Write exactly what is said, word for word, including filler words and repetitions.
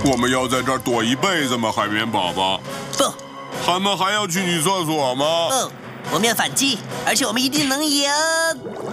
我们要在这儿躲一辈子吗，海绵宝宝？ 不， 他们还要去女厕所吗？ 不，我们要反击，而且我们一定能赢。